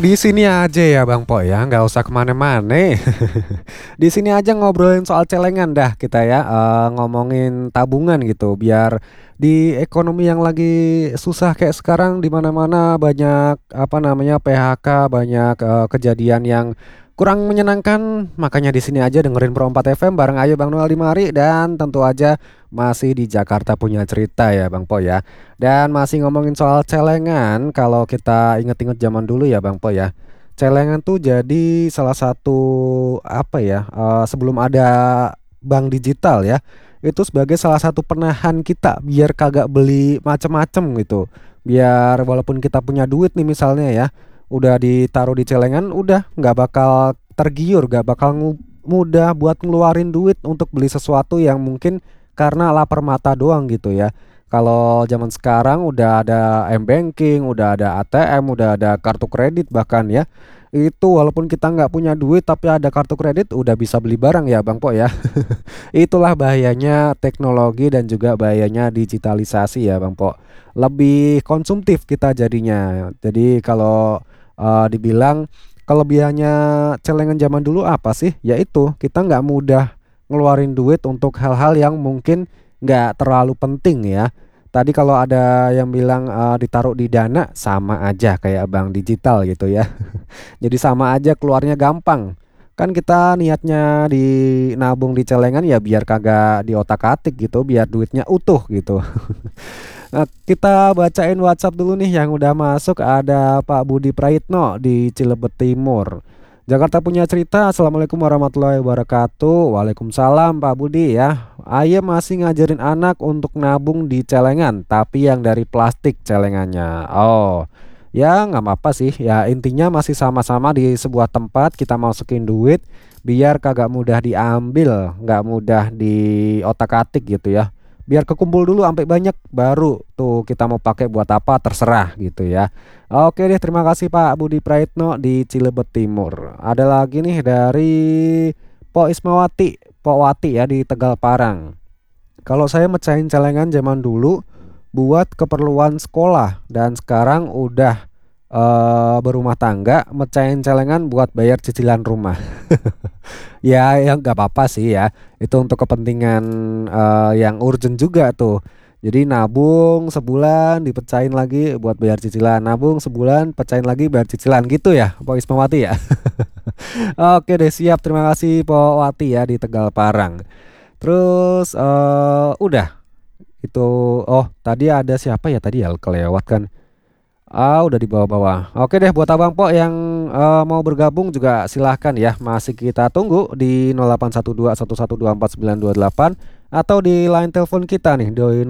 Di sini aja ya Bang Po ya, nggak usah kemana-mana. Di sini aja ngobrolin soal celengan dah kita ya, ngomongin tabungan gitu, biar di ekonomi yang lagi susah kayak sekarang di mana-mana banyak apa namanya PHK, banyak kejadian yang kurang menyenangkan. Makanya di sini aja dengerin Pro 4 FM bareng ayo Bang Noel di mari dan tentu aja masih di Jakarta punya cerita ya Bang Po ya. Dan masih ngomongin soal celengan, kalau kita inget-inget zaman dulu ya Bang Po ya. Celengan tuh jadi salah satu apa ya, sebelum ada bank digital ya, itu sebagai salah satu penahan kita biar kagak beli macem-macem gitu. Biar walaupun kita punya duit nih misalnya ya, udah ditaruh di celengan, udah nggak bakal tergiur, nggak bakal mudah buat ngeluarin duit untuk beli sesuatu yang mungkin karena lapar mata doang gitu ya. Kalau zaman sekarang udah ada m-banking, udah ada ATM, udah ada kartu kredit bahkan ya. Itu walaupun kita nggak punya duit tapi ada kartu kredit udah bisa beli barang ya Bang Po ya. Itulah bahayanya teknologi dan juga bahayanya digitalisasi ya Bang Po. Lebih konsumtif kita jadinya. Jadi kalau dibilang kelebihannya celengan zaman dulu apa sih? Yaitu kita nggak mudah ngeluarin duit untuk hal-hal yang mungkin nggak terlalu penting ya. Tadi kalau ada yang bilang ditaruh di Dana sama aja kayak bank digital gitu ya. Jadi sama aja keluarnya gampang. Kan kita niatnya di nabung di celengan ya biar kagak diotak-atik gitu, biar duitnya utuh gitu. Nah, kita bacain WhatsApp dulu nih yang udah masuk. Ada Pak Budi Praitno di Cilebet Timur. Jakarta punya cerita. Assalamualaikum warahmatullahi wabarakatuh. Waalaikumsalam Pak Budi ya. Ayah masih ngajarin anak untuk nabung di celengan, tapi yang dari plastik celengannya. Oh, ya nggak apa-apa sih. Ya intinya masih sama-sama di sebuah tempat kita masukin duit, biar kagak mudah diambil, nggak mudah di otak-atik gitu ya. Biar kekumpul dulu sampai banyak, baru tuh kita mau pakai buat apa terserah gitu ya. Oke deh, terima kasih Pak Budi Praitno di Cilebet Timur. Ada lagi nih dari Po Ismawati, Po Wati ya di Tegal Parang. Kalau saya mecahin celengan zaman dulu buat keperluan sekolah, dan sekarang udah berumah tangga, mecahin celengan buat bayar cicilan rumah. Ya, yang nggak apa-apa sih ya. Itu untuk kepentingan yang urgent juga tuh. Jadi nabung sebulan dipecahin lagi buat bayar cicilan, nabung sebulan pecahin lagi bayar cicilan gitu ya, Pak Ismawati ya. Oke deh, siap. Terima kasih Pak Wati ya di Tegal Parang. Terus udah itu. Oh, tadi ada siapa ya tadi ya kelewat kan. Udah di bawah-bawah. Oke deh, buat Abang Po yang mau bergabung juga silahkan ya. Masih kita tunggu di 081211249928 atau di line telepon kita nih di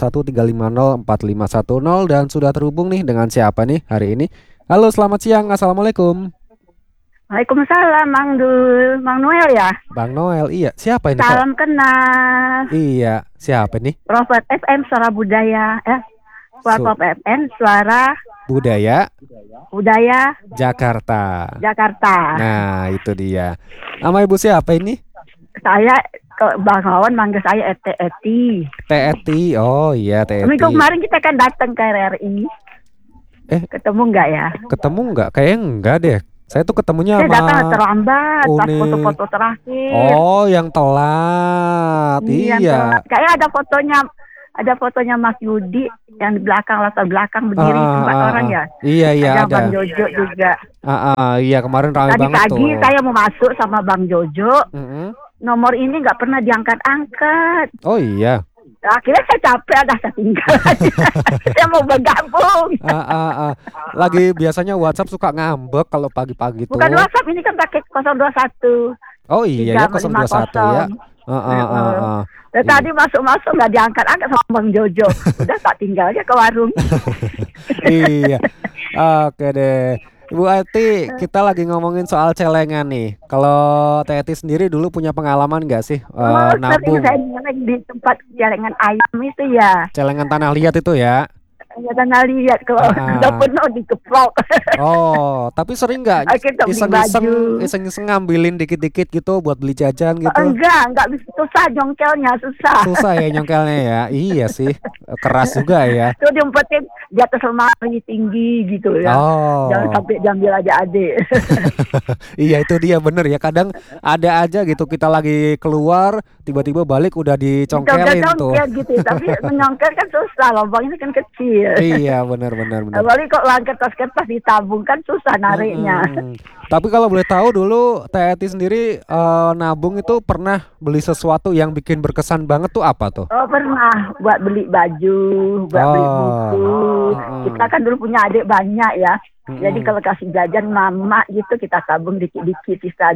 0213504510. Dan sudah terhubung nih dengan siapa nih hari ini? Halo, selamat siang. Assalamualaikum. Waalaikumsalam, Mang Noel ya. Bang Noel, iya. Siapa ini kok? Salam kenal. Iya, siapa nih? Prophet FM Suara Budaya, Su Prophet FM Suara Budaya Budaya Jakarta. Jakarta. Nah, itu dia. Nama ibu siapa ini? Saya ke Bang Wawan manggil saya Eti. Teti. Oh iya, Teti. Minggu kemarin kita kan datang ke RRI. Ketemu nggak ya? Ketemu nggak? Kayaknya enggak deh. Saya tuh ketemunya Saya sama datang terlambat pas Uni. foto-foto terakhir. Oh, yang telat. Iya. Kayaknya ada fotonya Mas Yudi yang di belakang, latar belakang berdiri tempat orang ya. Iya ada. ada. Bang Jojo juga. Iya kemarin ramai Tadi banget tuh. pagi saya mau masuk sama Bang Jojo. Nomor ini nggak pernah diangkat-angkat. Oh iya. Akhirnya saya capek, saya tinggal aja. Saya mau bergabung. Lagi biasanya WhatsApp suka ngambek kalau pagi-pagi tuh. Bukan WhatsApp, ini kan pakai 021. Oh iya ya, 021 ya. Tadi masuk-masuk nggak diangkat-angkat sama Bang Jojo. Udah tak tinggal aja ke warung. Iya. Oke deh. Ibu Eti, kita lagi ngomongin soal celengan nih. Kalau Teti sendiri dulu punya pengalaman nggak sih nabung? Saya di tempat celengan ayam itu ya. Celengan tanah liat itu ya? Nggak pernah lihat kalau udah Ah. penuh dikeprok. Oh, tapi sering nggak Kita beli iseng-iseng baju. iseng-iseng ngambilin dikit-dikit gitu buat beli jajan gitu? Enggak bisa, susah jongkelnya, susah. Susah ya nyongkelnya ya. Iya sih, keras juga ya. Tuh diumpetin di atas lemari tinggi gitu ya. Jangan Oh. sampai diambil aja adik. Iya itu dia bener ya. Kadang ada aja gitu kita lagi keluar tiba-tiba balik udah dicongkelin tuh. Jongkel-jongkel gitu, tapi menyongkel kan susah, lubang ini kan kecil. Iya bener bener bener. Apalagi kok uang kertas-kertas ditabung kan susah nariknya. Mm-mm. Tapi kalau boleh tahu dulu Teh Eti sendiri nabung itu pernah beli sesuatu yang bikin berkesan banget tuh apa tuh? Oh pernah buat beli baju, buat beli buku. Mm-mm. Kita kan dulu punya adik banyak ya. Jadi Mm-mm. kalau kasih jajan mama gitu kita tabung dikit-dikit bisa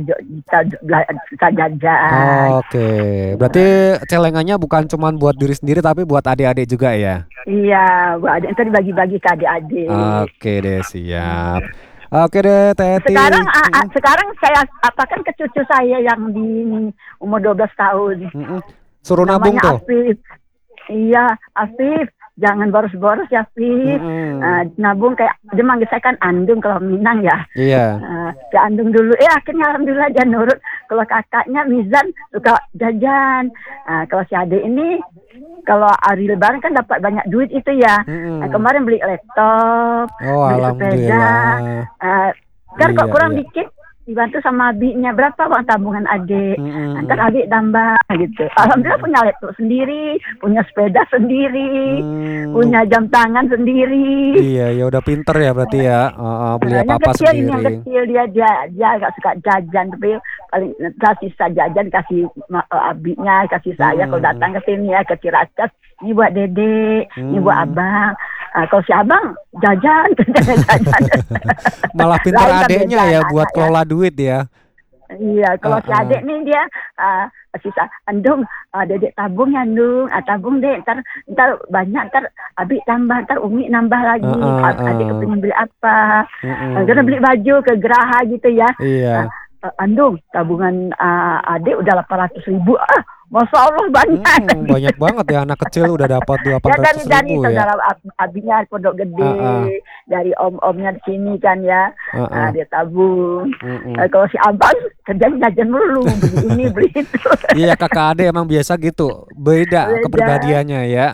jajan. Oke, berarti celengannya bukan cuma buat diri sendiri tapi buat adik-adik juga ya? Iya, buat adik itu dibagi-bagi ke adik-adik. Oke deh, siap. Oke deh, Teh Eti. Sekarang saya apakan ke cucu saya yang di umur 12 tahun. Suruh nabung Namanya tuh. Afif. Iya, Afif. Jangan boros-boros ya, Afif. Nabung kayak dia manggil saya kan Andung kalau Minang ya. Iya. Ya Andung dulu. Akhirnya alhamdulillah dia nurut. Kalau kakaknya Mizan suka jajan. Kalau si adik ini kalau hari lebaran kan dapat banyak duit itu ya. Kemarin beli laptop, Oh, beli sepeda. alhamdulillah. Kan kok Iya, kurang iya. dikit dibantu sama abiknya, berapa uang tabungan adik, ntar adik tambah gitu. Alhamdulillah punya laptop sendiri, punya sepeda sendiri, punya jam tangan sendiri. Iya, ya udah pinter ya berarti ya. Beli Yang apa-apa kecil ini, yang sendiri. kecil dia agak suka jajan, tapi paling sisa jajan kasih abiknya, kasih saya kalau datang ke sini ya ke Ciracas. Ini buat dedek, ini buat abang. Kalau si abang jajan, jajan. Malah pinter Lain kan adeknya beda ya anak buat ya. kelola duit ya. Iya, kalau si adik nih dia sisa Andung, dedek tabung ya Andung, tabung deh, ntar banyak, ntar Abi tambah, ntar Umi nambah lagi, adik kepingin beli apa, karena beli baju ke Geraha gitu ya. Iya. Andung, tabungan adik udah 800.000. Masya Allah banyak. Banyak banget ya anak kecil udah dapat Ya 800.000 ya. saudara abinya Pondok Gede, dari om-omnya di sini kan ya, dia tabung. Kalau si abang kerjanya jajan mulu, beli ini beli itu. Iya kakak adek emang biasa gitu, beda kepribadiannya ya.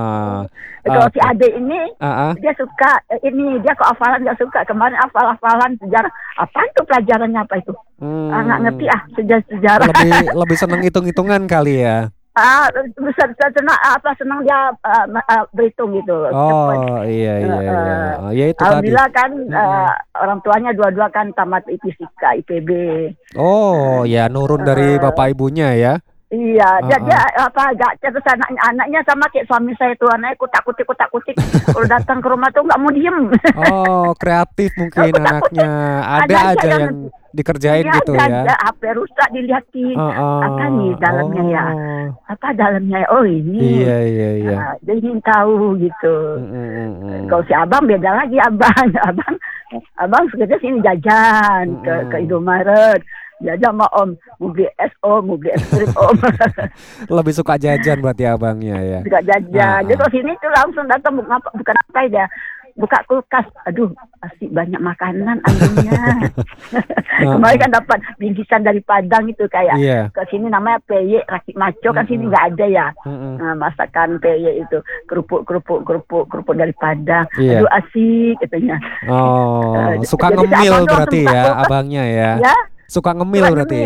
Kalau si adik ini dia suka dia kok hafalan nggak suka. Kemarin hafalan sejarah. Apa itu pelajarannya apa itu? Nggak ngerti sejarah. Lebih seneng hitung-hitungan kali ya. Senang dia berhitung gitu. Oh iya. Ya itu Alhamdulillah tadi. kan orang tuanya dua-dua kan tamat fisika IPB. Oh ya nurun dari bapak ibunya ya. Iya, dia agak terus anaknya sama kayak suami saya tuh, anaknya kutak-kutik. Kalau datang ke rumah tuh nggak mau diem. Oh, kreatif mungkin anaknya. Ada aja yang dikerjain gitu ya. Ada HP rusak dilihatin. Apa nih dalamnya ya? Apa dalamnya? Oh ini. Iya. Dia ingin tahu gitu. Kalau si abang beda lagi abang sekedar sini jajan ke Indomaret. Jajan sama om, mau beli es om, mau beli es krim om. Lebih suka jajan berarti abangnya ya. Suka jajan. Jadi kalau sini tuh langsung datang bukan apa ya. Buka kulkas, aduh pasti banyak makanan anjingnya. Kemarin kan dapat bingkisan dari Padang itu kayak ke sini namanya peye rakit maco kan sini nggak ada ya. Masakan peye itu kerupuk dari Padang. Aduh asik katanya. Oh, suka ngemil berarti ya abangnya ya. Suka ngemil berarti.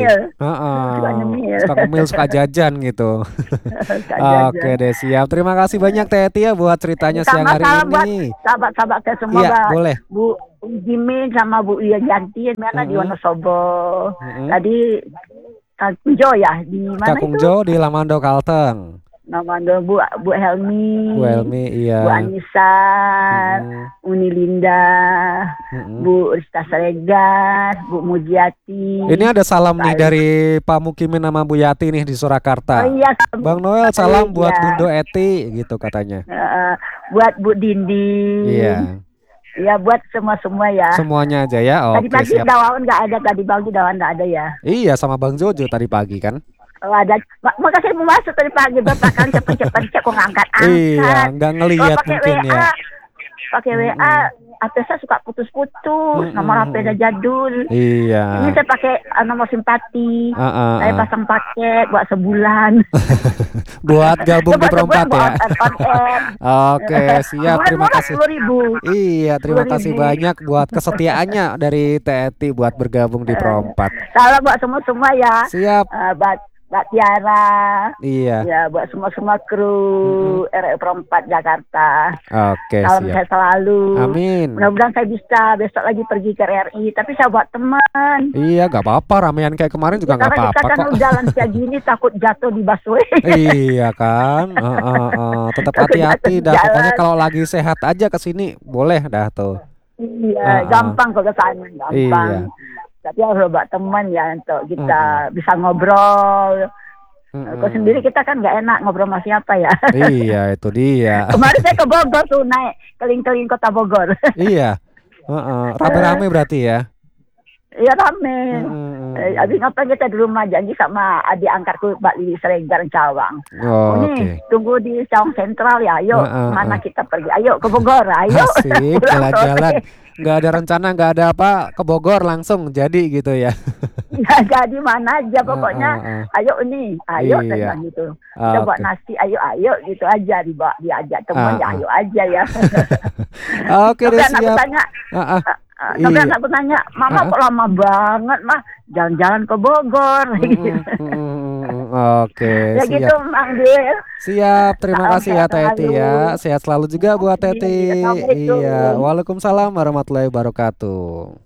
Suka ngemil, suka jajan gitu. Oke deh, siap. Terima kasih banyak Teh Eti ya buat ceritanya siang hari ini. Sahabat-sahabat saya semua, boleh. Bu Jimin sama Bu Yanti mana di Wonosobo. Tadi Kakungjo ya di mana itu? Kakungjo di Lamando Kalteng. Namanya Bu Helmi, iya. Bu Anissa, Uni Linda, Bu Rista Saregar, Bu Mujiati. Ini ada salam nih dari Pak Mukimin sama Bu Yati nih di Surakarta. Oh iya. Bang Noel salam buat Bundo Eti gitu katanya. Buat Bu Dindi. Iya. Ya buat semua ya. Semuanya aja ya. Tadi pagi Dawan nggak ada, tadi pagi Dawan nggak ada ya. Iya sama Bang Jojo tadi pagi kan. Ada, makasih mau masuk tadi pagi bapak kan cepet kok ngangkat. Iya, nggak ngelihat mungkin WA, ya. pakai WA, HP saya suka putus-putus, nomor HP udah jadul. Iya. Ini saya pakai nomor simpati. Saya pasang paket buat sebulan. Buat gabung di Perempat ya. Oke, siap. Terima kasih. 10.000. Iya, terima kasih banyak buat kesetiaannya dari Teti buat bergabung di Perempat. Salam buat semua ya. Siap. Mbak Tiara. Iya. Ya, buat semua kru RRI Perempat Jakarta. Oke, salam siap. saya selalu. Amin. Mudah-mudahan saya bisa besok lagi pergi ke RRI, tapi saya buat teman. Iya, gak apa-apa, ramean kayak kemarin juga gak apa-apa kok. Karena kita kan jalan kayak gini takut jatuh di busway. Iya kan. Tetap hati-hati dah. Pokoknya kalau lagi sehat aja ke sini boleh dah tuh. Iya, gampang kok ke sana, gampang. Iya. Tapi harus buat teman ya untuk kita bisa ngobrol. Kau sendiri kita kan nggak enak ngobrol sama siapa ya. Iya, itu dia. Kemarin saya ke Bogor tuh naik keliling-keliling kota Bogor. Iya. Rame-rame berarti ya. Iya rame. Abis ngapain kita di rumah janji sama adik angkatku Mbak Lili Sregar Cawang. Nih tunggu di Cawang Sentral ya. Ayo mana kita pergi? Ayo ke Bogor. Ayo. Asik jalan-jalan. Nggak ada rencana, nggak ada apa ke Bogor langsung jadi gitu ya. Nggak jadi mana aja pokoknya. Ayo nih, ayo saya gitu. Kita buat nasi, ayo gitu aja diajak temen ya ayo aja ya. Oke deh siap. Tapi aku tanya, Mama kok lama banget mah jalan-jalan ke Bogor. Oke, ya siap. gitu Mang Dil. Siap, terima kasih ya Teti ya. Sehat selalu juga buat Teti. Iya, waalaikumsalam warahmatullahi wabarakatuh.